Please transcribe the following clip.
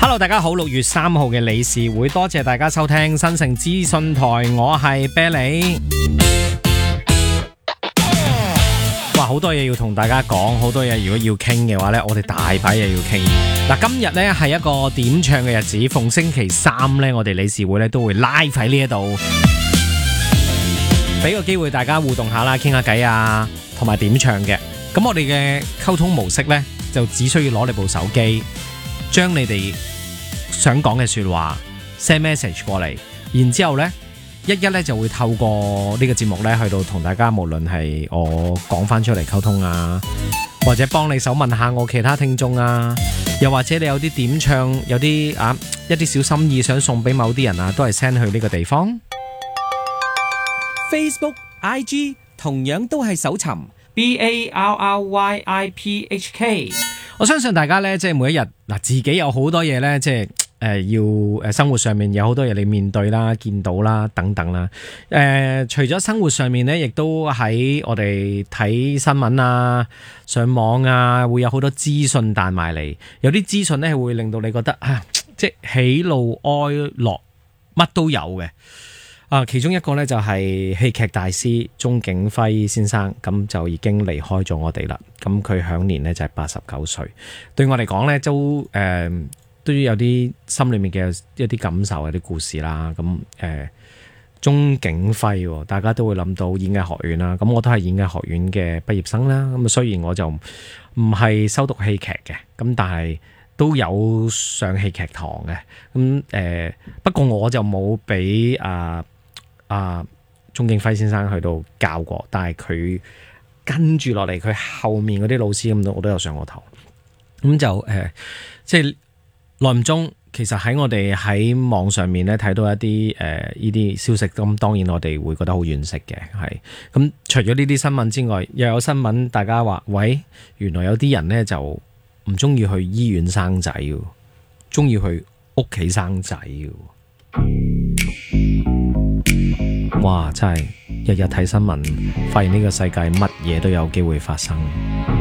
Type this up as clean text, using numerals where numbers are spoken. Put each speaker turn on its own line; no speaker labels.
Hello， 大家好，6月3號嘅理事會，多謝大家收聽新城資訊台，我係啤梨。哇，好多嘢要同大家講，好多嘢如果要傾嘅話呢，我哋大把嘢要傾。嗱，今日呢係一個點唱嘅日子，逢星期三呢，我哋理事會呢都會 live 喺呢一度，俾個機會大家互動下啦，傾下偈啊，同埋點唱嘅。咁我哋嘅溝通模式呢，就只需要攞你部手機，將你哋想講嘅說話 send message 過嚟，然之後呢一呢就會透過呢個節目呢去到同大家，無論係我講翻出嚟溝通啊，或者幫你手問下我其他聽眾啊，又或者你有啲點唱，有啲一啲小心意想送俾某啲人啊，都係 send 去呢個地方。 Facebook、IG 同樣都係搜尋 BARRYIPHK。 我相信大家呢，即係每一日自己有好多嘢呢，即係要生活上面有好多嘢你面對啦、見到啦等等啦。除咗生活上面呢，亦都喺我哋睇新聞啊、上網啊，會有好多資訊彈埋嚟。有啲資訊呢係會令到你覺得即係喜怒哀樂乜都有嘅。其中一個呢，就係戲劇大師鍾景輝先生，咁就已經離開咗我哋啦。咁佢享年呢，就係89歲。對我嚟講呢，都有啲心裏面嘅一啲感受、有啲故事啦。咁鍾景輝，大家都會諗到演藝學院啦。咁我都係演藝學院嘅畢業生啦。咁雖然我就唔係修讀戲劇嘅，咁但係都有上戲劇堂嘅。咁不過我就冇俾鍾景輝先生去到教過，但係佢跟住落嚟，佢後面嗰啲老師咁我都有上過堂。咁就即係耐唔中，其實喺我哋喺網上面咧睇到一啲呢啲消息，咁當然我哋會覺得好惋惜嘅，係咁。除咗呢啲新聞之外，又有新聞大家話，喂，原來有啲人咧就唔中意去醫院生仔，中意去屋企生仔。哇！真係日日睇新聞，發現呢個世界乜嘢都有機會發生。